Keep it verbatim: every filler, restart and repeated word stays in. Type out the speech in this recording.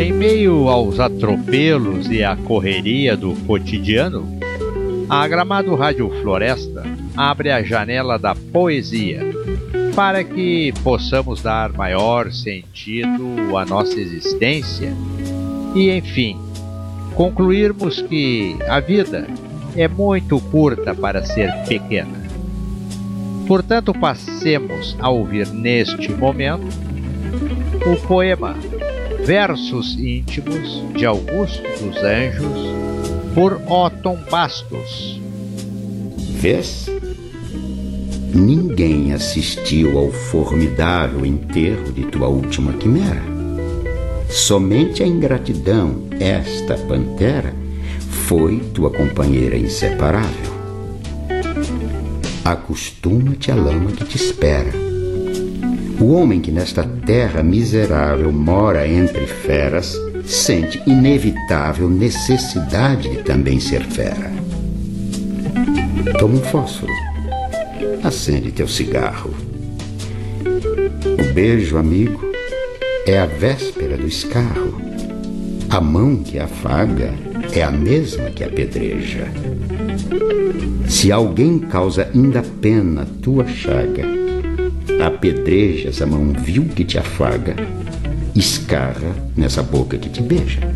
Em meio aos atropelos e à correria do cotidiano, a Gramado Rádio Floresta abre a janela da poesia para que possamos dar maior sentido à nossa existência e, enfim, concluirmos que a vida é muito curta para ser pequena. Portanto, passemos a ouvir neste momento o poema Versos Íntimos de Augusto dos Anjos, por Otton Bastos. Vês? Ninguém assistiu ao formidável enterro de tua última quimera. Somente a ingratidão, esta pantera, foi tua companheira inseparável. Acostuma-te à lama que te espera. O homem que nesta terra miserável mora entre feras sente inevitável necessidade de também ser fera. Toma um fósforo, acende teu cigarro. O beijo, amigo, é a véspera do escarro. A mão que afaga é a mesma que apedreja. Se alguém causa ainda pena tua chaga, apedrejas a mão vil que te afaga, escarra nessa boca que te beija.